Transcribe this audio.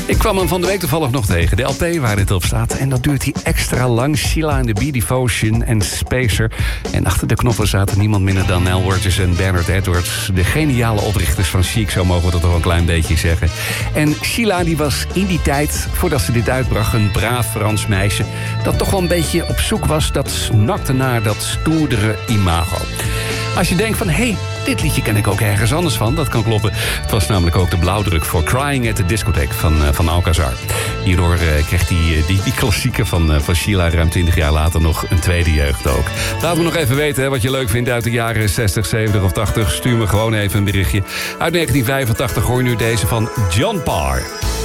Ik kwam hem van de week toevallig nog tegen. De LP waar dit op staat. En dat duurt hier extra lang. Sheila and the Bee Devotion en Spacer. En achter de knoppen zaten niemand minder dan Nile Rodgers en Bernard Edwards. De geniale oprichters van Chic, zo mogen we dat toch wel een klein beetje zeggen. En Sheila die was in die tijd, voordat ze dit uitbracht, een braaf Frans meisje. Dat toch wel een beetje op zoek was. Dat snakte naar dat stoerdere imago. Als je denkt van, hé, dit liedje ken ik ook ergens anders van. Dat kan kloppen. Het was namelijk ook de blauwdruk voor Crying at the Discotheque van Alcazar. Hierdoor kreeg die klassieker van Sheila ruim 20 jaar later nog een tweede jeugd ook. Laat me nog even weten hè, wat je leuk vindt uit de jaren 60, 70 of 80. Stuur me gewoon even een berichtje. Uit 1985 hoor je nu deze van John Parr.